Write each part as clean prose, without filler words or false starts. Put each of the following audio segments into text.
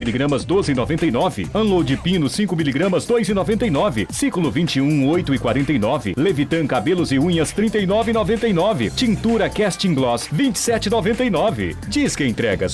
miligramas, 12,99. Amlodipino, 5 miligramas, 2,99. Ciclo 21, 8,49. Levitan cabelos e unhas, 39,99. Tintura Casting Gloss, 27,99. Disque entregas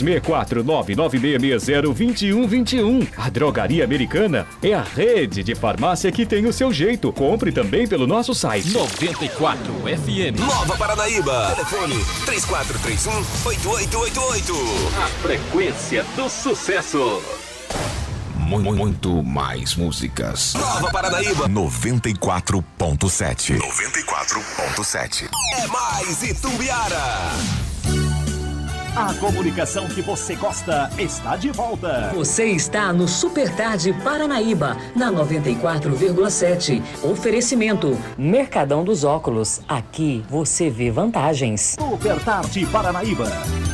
64996602121. A Drogaria Americana é a rede de farmácia que tem o seu jeito. Compre também pelo nosso site. 94 FM. Nova Paranaíba. Telefone 3431-8888. A frequência do sucesso. Muito mais músicas. Nova Paranaíba 94.7. 94.7. É mais Itumbiara. A comunicação que você gosta está de volta. Você está no Super Tarde Paranaíba, na 94,7. Oferecimento Mercadão dos Óculos. Aqui você vê vantagens. Super Tarde Paranaíba.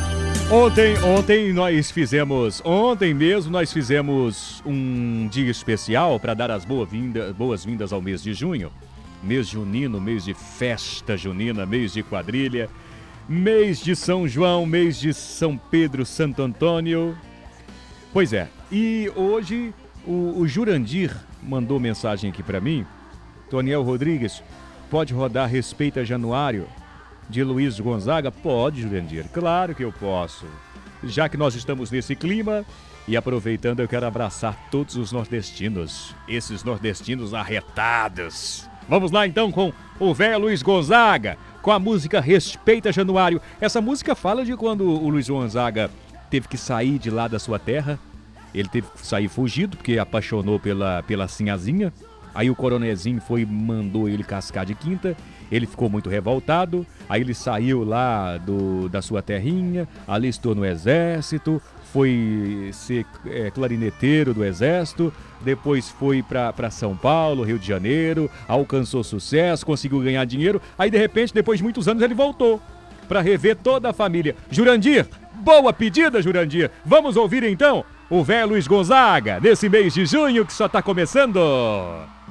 Ontem mesmo nós fizemos um dia especial para dar as boas-vindas ao mês de junho. Mês junino, mês de festa junina, mês de quadrilha. Mês de São João, mês de São Pedro, Santo Antônio. Pois é, e hoje o Jurandir mandou mensagem aqui pra mim. Toniel Rodrigues, pode rodar Respeita Januário, de Luiz Gonzaga? Pode, Jurandir, claro que eu posso. Já que nós estamos nesse clima, e aproveitando, eu quero abraçar todos os nordestinos, esses nordestinos arretados. Vamos lá então com o velho Luiz Gonzaga, com a música Respeita Januário. Essa música fala de quando o Luiz Gonzaga teve que sair de lá da sua terra. Ele teve que sair fugido, porque apaixonou pela Sinhazinha. Aí o Coronezinho mandou ele cascar de quinta. Ele ficou muito revoltado. Aí ele saiu lá da sua terrinha, alistou no exército, foi ser clarineteiro do exército, depois foi para São Paulo, Rio de Janeiro, alcançou sucesso, conseguiu ganhar dinheiro, aí de repente, depois de muitos anos, ele voltou para rever toda a família. Jurandir, boa pedida, Jurandir. Vamos ouvir então o velho Luiz Gonzaga, nesse mês de junho que só está começando.